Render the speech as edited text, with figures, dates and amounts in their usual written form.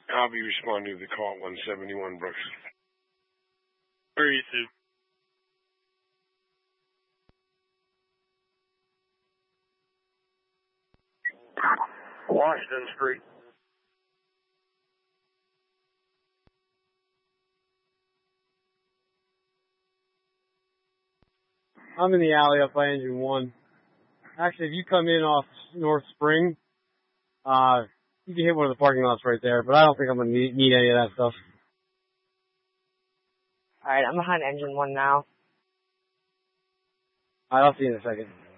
I'll be responding to the call at 171 Brooks. Where are you, Sue? Washington Street. I'm in the alley up by engine 1. Actually, if you come in off North Spring, you can hit one of the parking lots right there, but I don't think I'm going to need any of that stuff. Alright, I'm behind engine 1 now. Alright, I'll see you in a second.